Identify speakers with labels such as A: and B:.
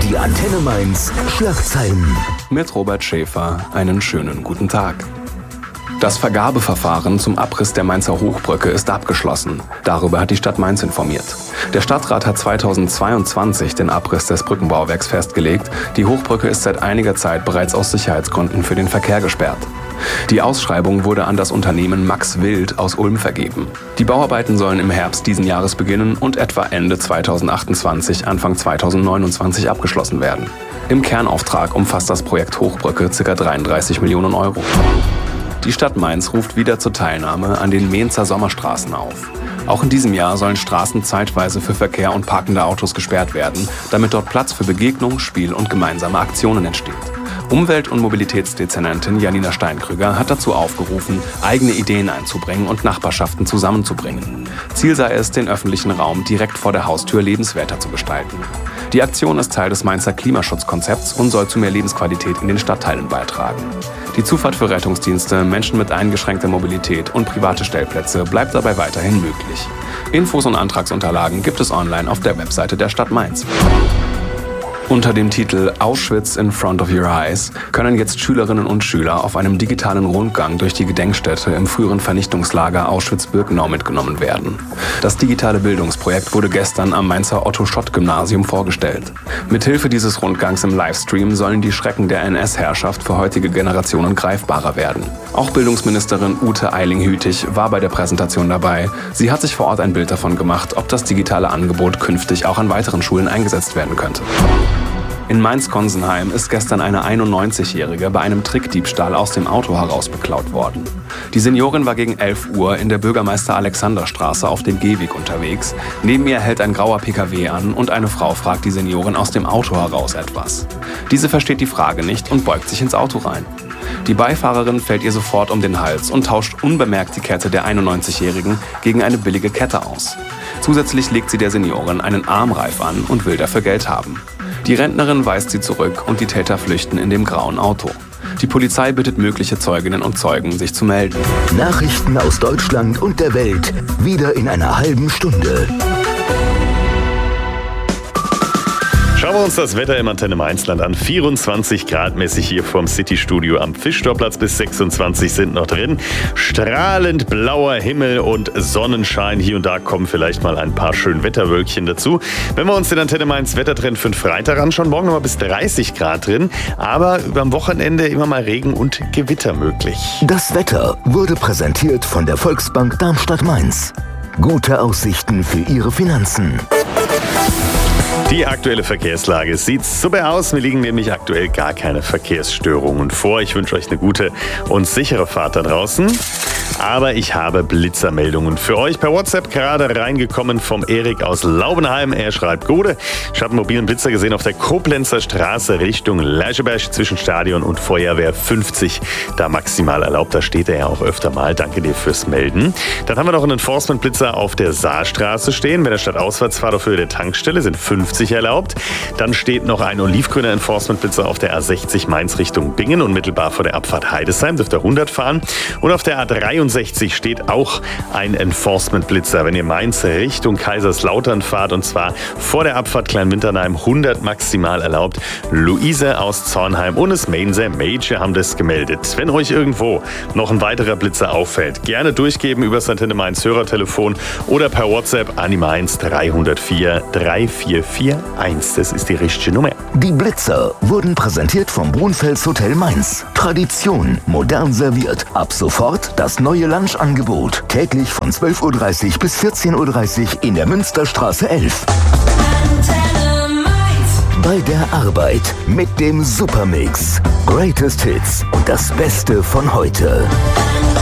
A: Die Antenne Mainz Schlagzeilen.
B: Mit Robert Schäfer einen schönen guten Tag. Das Vergabeverfahren zum Abriss der Mainzer Hochbrücke ist abgeschlossen. Darüber hat die Stadt Mainz informiert. Der Stadtrat hat 2022 den Abriss des Brückenbauwerks festgelegt. Die Hochbrücke ist seit einiger Zeit bereits aus Sicherheitsgründen für den Verkehr gesperrt. Die Ausschreibung wurde an das Unternehmen Max Wild aus Ulm vergeben. Die Bauarbeiten sollen im Herbst diesen Jahres beginnen und etwa Ende 2028, Anfang 2029 abgeschlossen werden. Im Kernauftrag umfasst das Projekt Hochbrücke ca. 33 Millionen Euro. Die Stadt Mainz ruft wieder zur Teilnahme an den Mainzer Sommerstraßen auf. Auch in diesem Jahr sollen Straßen zeitweise für Verkehr und parkende Autos gesperrt werden, damit dort Platz für Begegnung, Spiel und gemeinsame Aktionen entsteht. Umwelt- und Mobilitätsdezernentin Janina Steinkrüger hat dazu aufgerufen, eigene Ideen einzubringen und Nachbarschaften zusammenzubringen. Ziel sei es, den öffentlichen Raum direkt vor der Haustür lebenswerter zu gestalten. Die Aktion ist Teil des Mainzer Klimaschutzkonzepts und soll zu mehr Lebensqualität in den Stadtteilen beitragen. Die Zufahrt für Rettungsdienste, Menschen mit eingeschränkter Mobilität und private Stellplätze bleibt dabei weiterhin möglich. Infos und Antragsunterlagen gibt es online auf der Webseite der Stadt Mainz. Unter dem Titel Auschwitz in Front of Your Eyes können jetzt Schülerinnen und Schüler auf einem digitalen Rundgang durch die Gedenkstätte im früheren Vernichtungslager Auschwitz-Birkenau mitgenommen werden. Das digitale Bildungsprojekt wurde gestern am Mainzer Otto-Schott-Gymnasium vorgestellt. Mithilfe dieses Rundgangs im Livestream sollen die Schrecken der NS-Herrschaft für heutige Generationen greifbarer werden. Auch Bildungsministerin Ute Eiling-Hütig war bei der Präsentation dabei. Sie hat sich vor Ort ein Bild davon gemacht, ob das digitale Angebot künftig auch an weiteren Schulen eingesetzt werden könnte. In Mainz-Konsenheim ist gestern eine 91-Jährige bei einem Trickdiebstahl aus dem Auto heraus beklaut worden. Die Seniorin war gegen 11 Uhr in der Bürgermeister-Alexander-Straße auf dem Gehweg unterwegs. Neben ihr hält ein grauer PKW an und eine Frau fragt die Seniorin aus dem Auto heraus etwas. Diese versteht die Frage nicht und beugt sich ins Auto rein. Die Beifahrerin fällt ihr sofort um den Hals und tauscht unbemerkt die Kette der 91-Jährigen gegen eine billige Kette aus. Zusätzlich legt sie der Seniorin einen Armreif an und will dafür Geld haben. Die Rentnerin weist sie zurück und die Täter flüchten in dem grauen Auto. Die Polizei bittet mögliche Zeuginnen und Zeugen, sich zu melden.
A: Nachrichten aus Deutschland und der Welt wieder in einer halben Stunde.
C: Schauen wir uns das Wetter im Antenne Mainzland an. 24 Grad mäßig hier vom City-Studio am Fischtorplatz, bis 26 sind noch drin. Strahlend blauer Himmel und Sonnenschein. Hier und da kommen vielleicht mal ein paar schöne Wetterwölkchen dazu. Wenn wir uns den Antenne Mainz Wettertrend für den Freitag anschauen, morgen nochmal bis 30 Grad drin. Aber überm Wochenende immer mal Regen und Gewitter möglich.
A: Das Wetter wurde präsentiert von der Volksbank Darmstadt-Mainz. Gute Aussichten für Ihre Finanzen.
C: Die aktuelle Verkehrslage sieht super aus. Mir liegen nämlich aktuell gar keine Verkehrsstörungen vor. Ich wünsche euch eine gute und sichere Fahrt da draußen. Aber ich habe Blitzermeldungen für euch. Per WhatsApp gerade reingekommen vom Erik aus Laubenheim. Er schreibt: Gute, ich habe einen mobilen Blitzer gesehen auf der Koblenzer Straße Richtung Leischeberg zwischen Stadion und Feuerwehr 50. Da maximal erlaubt. Da steht er ja auch öfter mal. Danke dir fürs Melden. Dann haben wir noch einen Enforcement-Blitzer auf der Saarstraße stehen. Bei der Stadtauswärtsfahrt auf Höhe der Tankstelle sind 50 erlaubt. Dann steht noch ein olivgrüner Enforcement-Blitzer auf der A60 Mainz Richtung Bingen, unmittelbar vor der Abfahrt Heidesheim. Dürft ihr 100 fahren. Und auf der A63 steht auch ein Enforcement-Blitzer. Wenn ihr Mainz Richtung Kaiserslautern fahrt, und zwar vor der Abfahrt Kleinwinternheim, 100 maximal erlaubt. Luise aus Zornheim und das Mainzer Major haben das gemeldet. Wenn euch irgendwo noch ein weiterer Blitzer auffällt, gerne durchgeben über das Antenne Mainz Hörertelefon oder per WhatsApp an die Mainz 304 3441. Das ist die richtige Nummer.
A: Die Blitzer wurden präsentiert vom Brunfels Hotel Mainz. Tradition, modern serviert. Ab sofort das neue Lunchangebot. Täglich von 12.30 Uhr bis 14.30 Uhr in der Münsterstraße 11. Bei der Arbeit mit dem Supermix. Greatest Hits und das Beste von heute.